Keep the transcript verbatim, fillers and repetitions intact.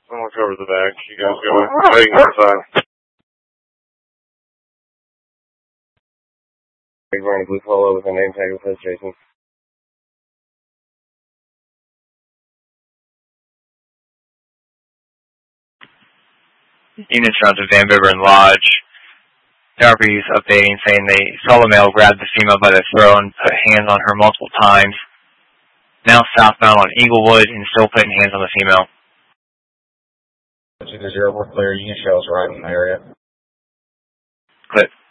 I'm gonna cover the back. You guys go inside. Big wearing a blue polo with a name tag that says Jason. Units around to Van Biberen Lodge. R P is updating, saying they saw the male grab the female by the throat and put hands on her multiple times. Now southbound on Eaglewood and still putting hands on the female. Zero, we're clear. Unit shells right in the area. Clip.